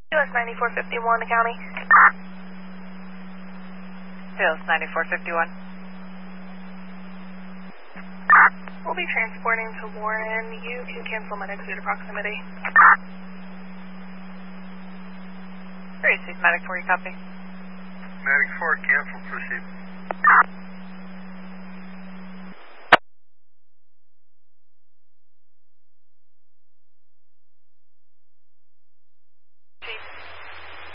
US 9451 to county. US 9451. We'll be transporting to Warren. You can cancel medics due to proximity. 36 medic 4, you copy? Medic 4, cancel, proceed.